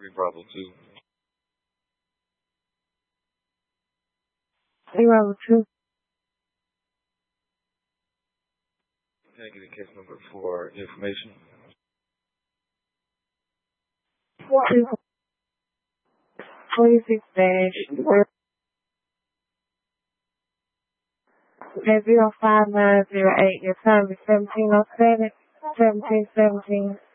Bravo 2. Bravo 2. Can I get a case number for information? 46-05908 your time is 1707, 1717.